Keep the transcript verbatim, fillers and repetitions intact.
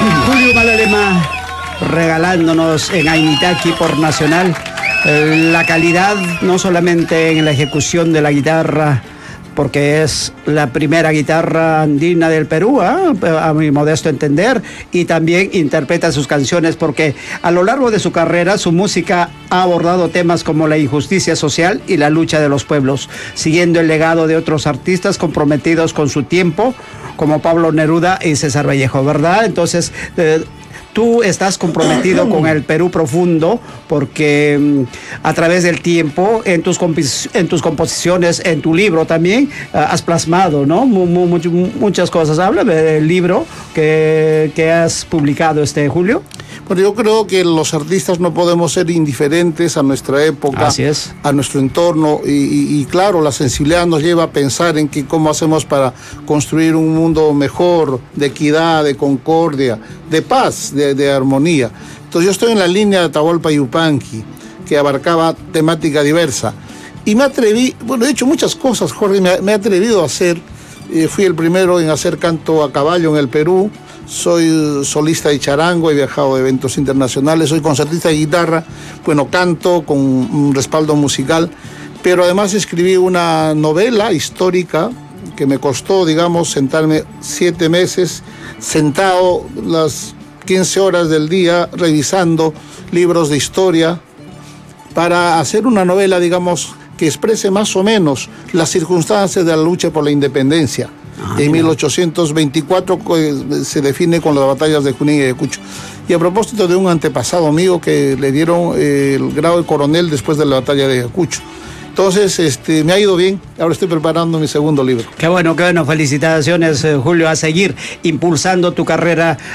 Julio Malalema regalándonos en Ainitaki por Nacional eh, la calidad no solamente en la ejecución de la guitarra, porque es la primera guitarra andina del Perú, ¿eh? A mi modesto entender, y también interpreta sus canciones porque a lo largo de su carrera su música ha abordado temas como la injusticia social y la lucha de los pueblos, siguiendo el legado de otros artistas comprometidos con su tiempo, como Pablo Neruda y César Vallejo, ¿verdad? Entonces, eh, tú estás comprometido con el Perú profundo porque mm, a través del tiempo, en tus, en tus composiciones, en tu libro también, uh, has plasmado, ¿no? Mu mu muchas cosas. Háblame del libro que, que has publicado este Julio. Bueno, yo creo que los artistas no podemos ser indiferentes a nuestra época, Así es. a nuestro entorno, y, y, y claro, la sensibilidad nos lleva a pensar en que cómo hacemos para construir un mundo mejor, de equidad, de concordia, de paz, de, de armonía. Entonces yo estoy en la línea de Atahualpa Yupanqui, que abarcaba temática diversa, y me atreví, bueno, he hecho muchas cosas, Jorge, me, me he atrevido a hacer, eh, fui el primero en hacer canto a caballo en el Perú. Soy solista de charango, he viajado a eventos internacionales, soy concertista de guitarra, bueno, canto con un respaldo musical, pero además escribí una novela histórica que me costó, digamos, sentarme siete meses, sentado las quince horas del día, revisando libros de historia, para hacer una novela, digamos, que exprese más o menos las circunstancias de la lucha por la independencia. Ah, en mil ochocientos veinticuatro se define con las batallas de Junín y Ayacucho. Y a propósito de un antepasado mío que le dieron eh, el grado de coronel después de la batalla de Ayacucho. Entonces, este, me ha ido bien. Ahora estoy preparando mi segundo libro. Qué bueno, qué bueno. Felicitaciones, Julio, a seguir impulsando tu carrera